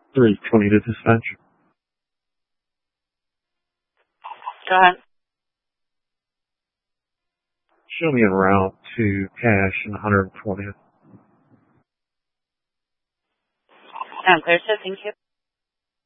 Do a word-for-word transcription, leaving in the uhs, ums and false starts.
three twenty to dispatch. Go ahead. Show me en route to Cash and one hundred twentieth. I'm clear, sir. Thank you.